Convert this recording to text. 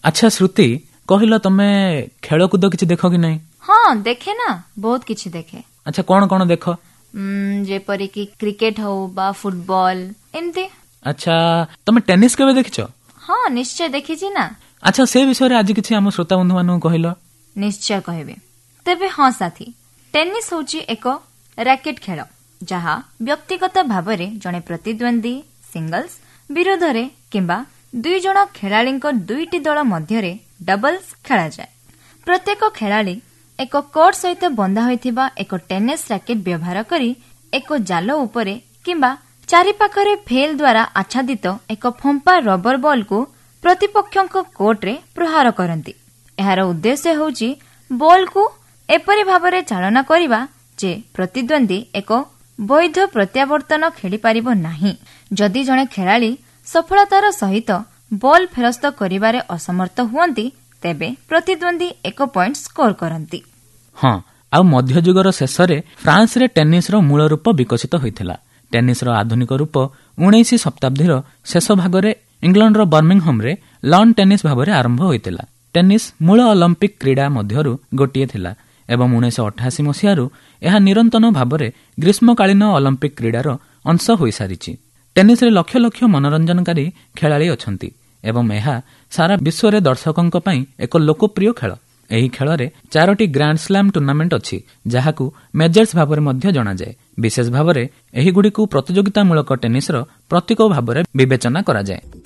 ଆଚ୍ଛା ଶ୍ରୁତି, କହିଲ ତମେ ଖେଳକୁଦ କିଛି ଦେଖ କି ନାହିଁ? ହଁ ଦେଖେ ନା, ବହୁତ କିଛି ଦେଖେ। ଆଚ୍ଛା କଣ କଣ ଦେଖ? ଯେପରିକି କ୍ରିକେଟ ହଉ ବା ଫୁଟବଲ ଏମିତି। ଆଚ୍ଛା ତମେ ଟେନିସ କେବେ ଦେଖିଛ? ହଁ ନିଶ୍ଚୟ ଦେଖିଛି ନା। ଆଚ୍ଛା ସେ ବିଷୟରେ ଆଜି କିଛି ଆମ ଶ୍ରୋତା ବନ୍ଧୁ ମାନଙ୍କୁ କହିଲ। ନିଶ୍ଚୟ କହିବି। ତେବେ ହଁ ସାଥୀ, ଟେନିସ ହେଉଛି ଏକ ରାକେଟ ଖେଳ ଯାହା ବ୍ୟକ୍ତିଗତ ଭାବରେ ଜଣେ ପ୍ରତିଦ୍ୱନ୍ଦ୍ୱୀ ସିଙ୍ଗଲ୍ସ ବିରୋଧରେ କିମ୍ବା 2 ଜଣ ଖେଳାଳିଙ୍କ 2ଟି ଦଳ ମଧ୍ୟରେ ଡବଲ୍ସ ଖେଳାଯାଏ। ପ୍ରତ୍ୟେକ ଖେଳାଳି ଏକ କୋର୍ଟ ସହିତ ବନ୍ଧା ହୋଇଥିବା ଏକ ଟେନିସ ରାକେଟ ବ୍ୟବହାର କରି ଏକ ଜାଲ ଉପରେ କିମ୍ବା ଚାରିପାଖରେ ଫେଲ ଦ୍ୱାରା ଆଚ୍ଛାଦିତ ଏକ ଫମ୍ପା ରବର ବଲକୁ ପ୍ରତିପକ୍ଷଙ୍କ କୋର୍ଟରେ ପ୍ରହାର କରନ୍ତି। ଏହାର ଉଦ୍ଦେଶ୍ୟ ହେଉଛି ବଲକୁ ଏପରି ଭାବରେ ଚାଳନା କରିବା ଯେ ପ୍ରତିଦ୍ୱନ୍ଦ୍ୱୀ ଏକ ବୈଧ ପ୍ରତ୍ୟାବର୍ତ୍ତନ ଖେଳିପାରିବ ନାହିଁ। ଯଦି ଜଣେ ଖେଳାଳି ସଫଳତାର ସହିତ ବଲ ଫେରସ୍ତ କରିବାରେ ଅସମର୍ଥ ହୁଅନ୍ତି ତେବେ ପ୍ରତିଦ୍ୱନ୍ଦ୍ୱୀ 1 ପଏଣ୍ଟ ସ୍କୋର କରନ୍ତି। ହଁ, ଆଉ ମଧ୍ୟଯୁଗର ଶେଷରେ ଫ୍ରାନ୍ସରେ ଟେନିସର ମୂଳ ରୂପ ବିକଶିତ ହୋଇଥିଲା। ଟେନିସର ଆଧୁନିକ ରୂପ 19 ଶତାବ୍ଦୀର ଶେଷ ଭାଗରେ ଇଂଲଣ୍ଡର ବର୍ମିଂହାମରେ ଲନ୍ ଟେନିସ ଭାବରେ ଆରମ୍ଭ ହୋଇଥିଲା। ଟେନିସ ମୂଳ ଅଲମ୍ପିକ କ୍ରୀଡ଼ା ମଧ୍ୟରୁ ଗୋଟିଏ ଥିଲା ଏବଂ 1988 ମସିହାରୁ ଏହା ନିରନ୍ତର ଭାବରେ ଗ୍ରୀଷ୍ମକାଳୀନ ଅଲମ୍ପିକ କ୍ରୀଡ଼ାର ଅଂଶ ହୋଇସାରିଛି। ଟେନିସରେ ଲକ୍ଷ ଲକ୍ଷ ମନୋରଞ୍ଜନକାରୀ ଖେଳାଳି ଅଛନ୍ତି ଏବଂ ଏହା ସାରା ବିଶ୍ୱରେ ଦର୍ଶକଙ୍କ ପାଇଁ ଏକ ଲୋକପ୍ରିୟ ଖେଳ। ଏହି ଖେଳରେ 4ଟି ଗ୍ରାଣ୍ଡ ସ୍ଲାମ ଟୁର୍ଣ୍ଣାମେଣ୍ଟ ଅଛି ଯାହାକୁ ମେଜର୍ସ ଭାବରେ ମଧ୍ୟ ଜଣାଯାଏ। ବିଶେଷ ଭାବରେ ଏହିଗୁଡ଼ିକୁ ପ୍ରତିଯୋଗିତାମୂଳକ ଟେନିସର ପ୍ରତୀକ ଭାବରେ ବିବେଚନା କରାଯାଏ।